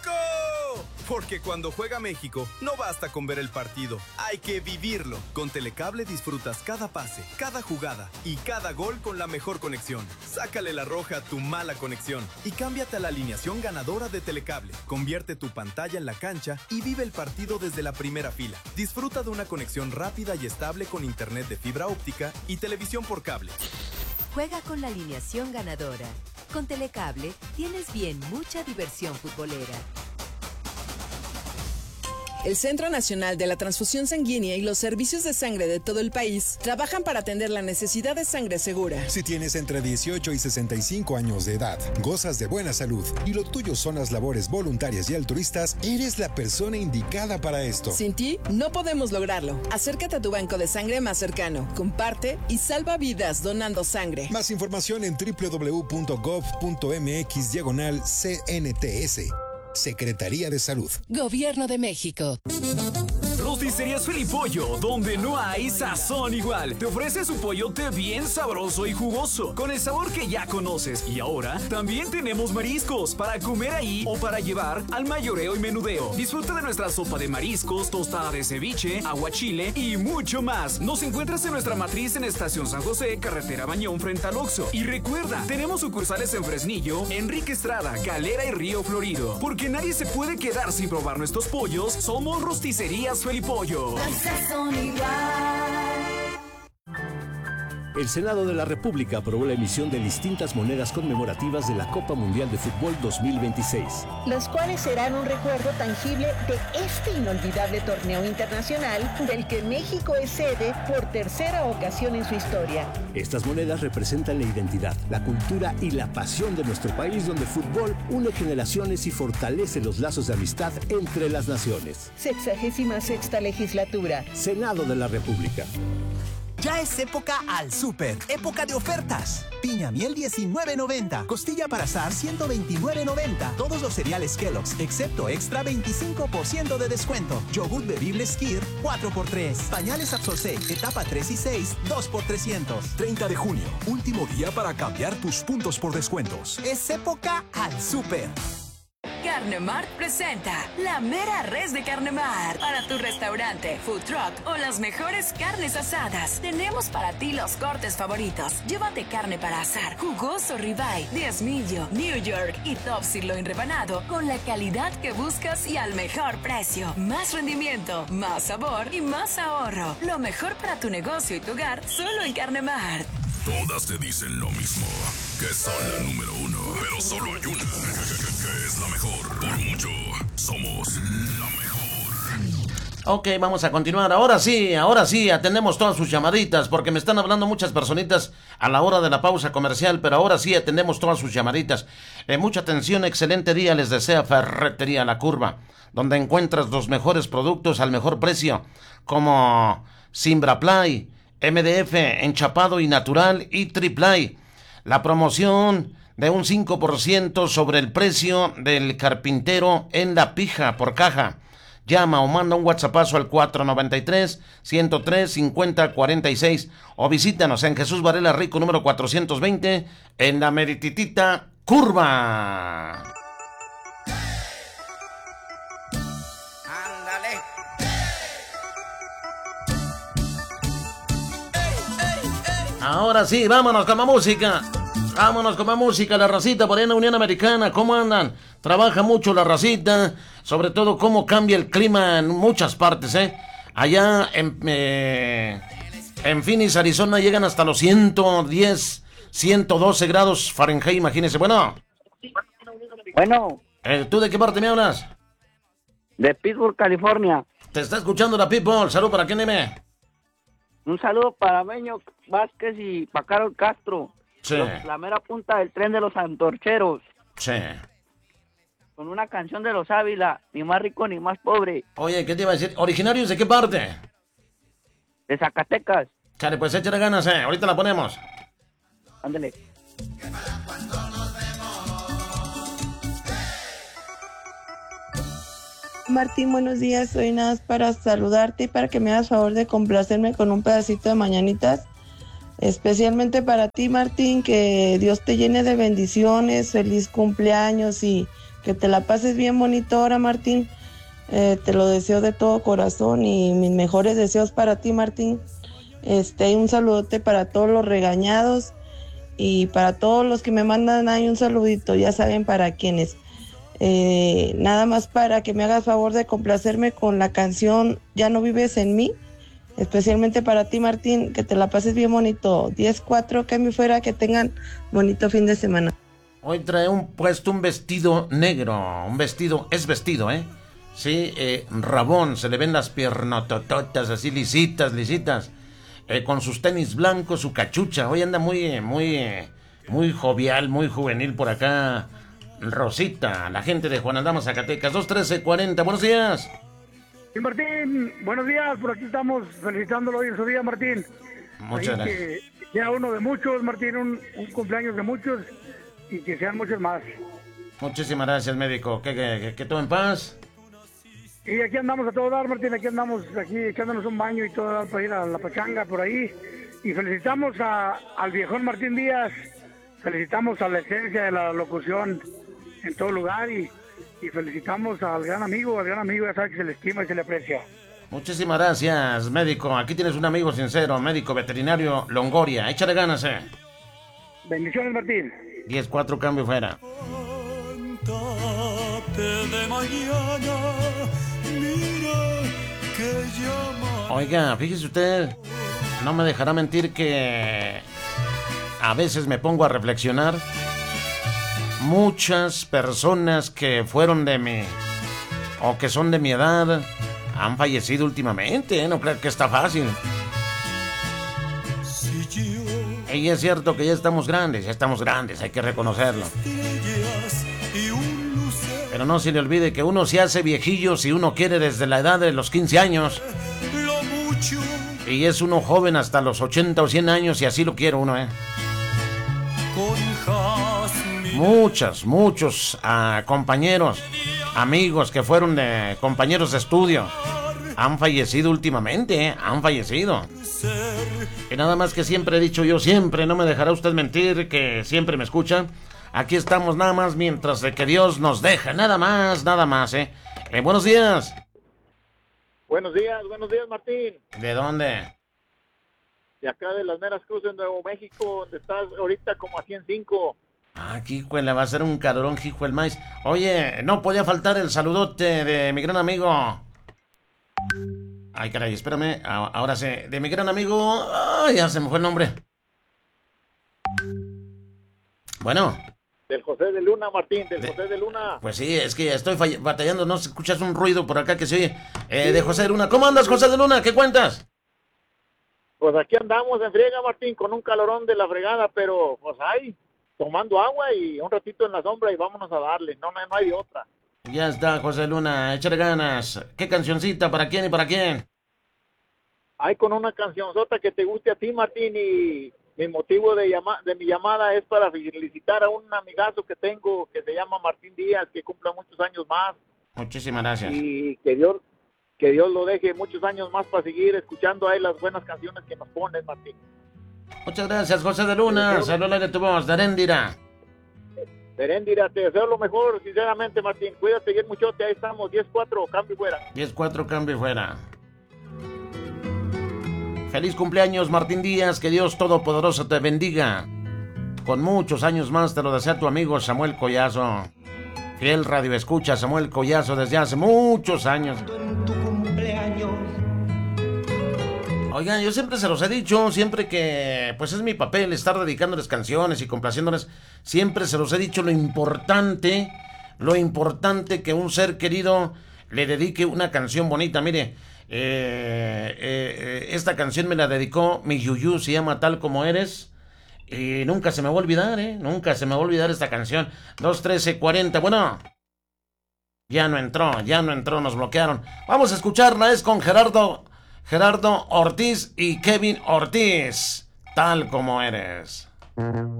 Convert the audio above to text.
México! Porque cuando juega México, no basta con ver el partido, hay que vivirlo. Con Telecable disfrutas cada pase, cada jugada y cada gol con la mejor conexión. Sácale la roja a tu mala conexión y cámbiate a la alineación ganadora de Telecable. Convierte tu pantalla en la cancha y vive el partido desde la primera fila. Disfruta de una conexión rápida y estable con internet de fibra óptica y televisión por cable. Juega con la alineación ganadora. Con Telecable tienes bien mucha diversión futbolera. El Centro Nacional de la Transfusión Sanguínea y los servicios de sangre de todo el país trabajan para atender la necesidad de sangre segura. Si tienes entre 18 y 65 años de edad, gozas de buena salud y lo tuyo son las labores voluntarias y altruistas, eres la persona indicada para esto. Sin ti, no podemos lograrlo. Acércate a tu banco de sangre más cercano, comparte y salva vidas donando sangre. Más información en www.gov.mx/CNTS. Secretaría de Salud. Gobierno de México. Rosticerías Felipollo, donde no hay sazón igual. Te ofrece su pollote bien sabroso y jugoso, con el sabor que ya conoces. Y ahora también tenemos mariscos para comer ahí o para llevar al mayoreo y menudeo. Disfruta de nuestra sopa de mariscos, tostada de ceviche, aguachile y mucho más. Nos encuentras en nuestra matriz en Estación San José, carretera Bañón, frente al Oxxo. Y recuerda, tenemos sucursales en Fresnillo, Enrique Estrada, Galera y Río Florido. Porque nadie se puede quedar sin probar nuestros pollos. Somos Rosticerías Felipollo. El Senado de la República aprobó la emisión de distintas monedas conmemorativas de la Copa Mundial de Fútbol 2026. Las cuales serán un recuerdo tangible de este inolvidable torneo internacional del que México es sede por tercera ocasión en su historia. Estas monedas representan la identidad, la cultura y la pasión de nuestro país, donde el fútbol une generaciones y fortalece los lazos de amistad entre las naciones. 66ª legislatura. Senado de la República. Ya es época al súper, época de ofertas. Piña miel 19.90, costilla para asar 129.90. Todos los cereales Kellogg's, excepto extra, 25% de descuento. Yogur bebible Skir, 4x3. Pañales Absorsé, etapa 3 y 6, 2x300. 30 de junio, último día para cambiar tus puntos por descuentos. Es época al súper. Carnemart presenta la mera res de Carnemart. Para tu restaurante, food truck o las mejores carnes asadas, tenemos para ti los cortes favoritos. Llévate carne para asar, jugoso ribeye, diezmillo, New York y top sirloin rebanado con la calidad que buscas y al mejor precio. Más rendimiento, más sabor y más ahorro. Lo mejor para tu negocio y tu hogar, solo en Carnemart. Todas te dicen lo mismo, que son la número uno, pero solo hay una, que es la mejor. Por mucho, somos la mejor. Ok, vamos a continuar. Ahora sí, atendemos todas sus llamaditas, porque me están hablando muchas personitas a la hora de la pausa comercial, pero ahora sí atendemos todas sus llamaditas. Mucha atención, excelente día les desea Ferretería La Curva, donde encuentras los mejores productos al mejor precio, como Simbraply, MDF, enchapado y natural y Triplay. La promoción de un 5% sobre el precio del carpintero en la pija por caja. Llama o manda un WhatsAppazo al 493-103-5046 o visítanos en Jesús Varela Rico número 420 en la merititita Curva. Ahora sí, vámonos con la música. La racita por ahí en la Unión Americana. ¿Cómo andan? Trabaja mucho la racita. Sobre todo cómo cambia el clima en muchas partes, Allá en Phoenix, Arizona, llegan hasta los 110, 112 grados Fahrenheit, imagínense. Bueno. ¿Tú de qué parte me hablas? De Pittsburgh, California. Te está escuchando la people. Salud, ¿para quién, dime? Un saludo para Meño Vázquez y para Carol Castro. Sí. La mera punta del tren de los antorcheros. Sí. Con una canción de los Ávila, ni más rico ni más pobre. Oye, ¿qué te iba a decir? ¿Originarios de qué parte? De Zacatecas. Chale, pues échale ganas, ahorita la ponemos. Ándale. Martín, buenos días. Soy nada más para saludarte y para que me hagas favor de complacerme con un pedacito de mañanitas. Especialmente para ti, Martín, que Dios te llene de bendiciones, feliz cumpleaños y Que te la pases bien bonito ahora, Martín. Te lo deseo de todo corazón y mis mejores deseos para ti, Martín. Un saludote para todos los regañados y para todos los que me mandan ahí un saludito, ya saben para quiénes. Nada más para que me hagas favor de complacerme con la canción Ya no vives en mí, especialmente para ti, Martín, que te la pases bien bonito. 10-4, cambio fuera, que tengan bonito fin de semana. Hoy trae puesto un vestido negro, es vestido, sí, rabón, se le ven las piernotototas así lisitas, con sus tenis blancos, su cachucha. Hoy anda muy jovial, muy juvenil por acá. Rosita, la gente de Juan Aldama, Zacatecas, 213-40, buenos días. Sí, Martín, buenos días, por aquí estamos felicitándolo hoy en su día, Martín. Muchas gracias. Que sea uno de muchos, Martín, un cumpleaños de muchos y que sean muchos más. Muchísimas gracias, médico, que todo en paz. Y aquí andamos a todo dar, Martín, aquí echándonos un baño y todo para ir a la pachanga por ahí. Y felicitamos al viejón Martín Díaz, felicitamos a la esencia de la locución en todo lugar y felicitamos al gran amigo, ya sabe que se le estima y se le aprecia. Muchísimas gracias, médico. Aquí tienes un amigo sincero, médico veterinario Longoria. Échale ganas, Bendiciones, Martín. 10-4, cambio fuera. De mañana, mira que llama. Oiga, fíjese usted, no me dejará mentir que a veces me pongo a reflexionar. Muchas personas que fueron de mi o que son de mi edad han fallecido últimamente, no creo que está fácil. Y es cierto que ya estamos grandes, hay que reconocerlo. Pero no se le olvide que uno se hace viejillo si uno quiere desde la edad de los 15 años. Y es uno joven hasta los 80 o 100 años y así lo quiere uno, Muchos compañeros, amigos que fueron compañeros de estudio han fallecido últimamente, han fallecido. Y nada más que siempre he dicho yo, siempre, no me dejará usted mentir, que siempre me escucha. Aquí estamos nada más mientras de que Dios nos deja, nada más, buenos días. Buenos días, Martín. ¿De dónde? De acá de las Meras Cruces, Nuevo México, donde estás ahorita como a 105. Aquí, le va a ser un calorón, hijo el maíz. Oye, no podía faltar el saludote de mi gran amigo. Ay, caray, espérame, ahora sí, de mi gran amigo. Ay, ya se me fue el nombre. Bueno. Del José de Luna, Martín, José de Luna. Pues sí, es que estoy batallando, no escuchas un ruido por acá que se oye. De José de Luna. ¿Cómo andas, José de Luna? ¿Qué cuentas? Pues aquí andamos en friega, Martín, con un calorón de la fregada, pero pues tomando agua y un ratito en la sombra y vámonos a darle, no hay de otra. Ya está, José Luna, échale ganas. ¿Qué cancioncita? ¿Para quién y para quién? Con una cancionzota que te guste a ti, Martín, y mi motivo de mi llamada es para felicitar a un amigazo que tengo que se llama Martín Díaz, que cumpla muchos años más. Muchísimas gracias. Y que Dios lo deje muchos años más para seguir escuchando ahí las buenas canciones que nos pones, Martín. Muchas gracias, José de Luna. Saludos de tu voz, Deréndira. Deréndira, te deseo lo mejor, sinceramente, Martín. Cuídate bien muchote, ahí estamos, 10-4, cambio fuera. 10-4, cambio fuera. Feliz cumpleaños, Martín Díaz, que Dios Todopoderoso te bendiga. Con muchos años más te lo desea tu amigo Samuel Collazo. Fiel radio escucha Samuel Collazo desde hace muchos años. Oigan, yo siempre se los he dicho, siempre que pues es mi papel estar dedicándoles canciones y complaciéndoles, siempre se los he dicho lo importante que un ser querido le dedique una canción bonita. Mire, esta canción me la dedicó mi Yuyu, se llama Tal Como Eres, y nunca se me va a olvidar, nunca se me va a olvidar esta canción. 213-40, bueno, ya no entró, nos bloquearon. Vamos a escucharla, es con Gerardo Ortiz y Kevin Ortiz, Tal Como Eres.